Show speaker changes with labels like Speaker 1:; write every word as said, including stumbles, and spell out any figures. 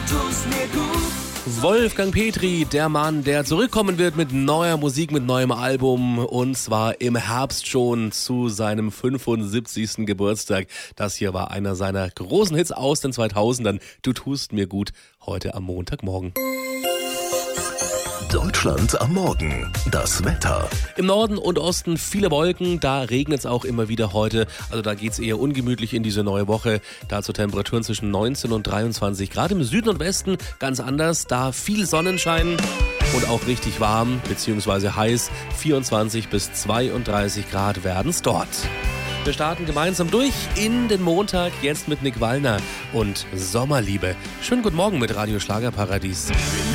Speaker 1: tust mir gut.
Speaker 2: Wolfgang Petri, der Mann, der zurückkommen wird mit neuer Musik, mit neuem Album, und zwar im Herbst schon zu seinem fünfundsiebzigsten Geburtstag. Das hier war einer seiner großen Hits aus den zweitausendern. Du tust mir gut, heute am Montagmorgen.
Speaker 3: Deutschland am Morgen. Das Wetter.
Speaker 2: Im Norden und Osten viele Wolken, da regnet es auch immer wieder heute. Also da geht es eher ungemütlich in diese neue Woche. Dazu Temperaturen zwischen neunzehn und dreiundzwanzig Grad. Im Süden und Westen ganz anders, da viel Sonnenschein und auch richtig warm bzw. heiß. vierundzwanzig bis zweiunddreißig Grad werden es dort. Wir starten gemeinsam durch in den Montag, jetzt mit Nick Wallner und Sommerliebe. Schönen guten Morgen mit Radio Schlagerparadies.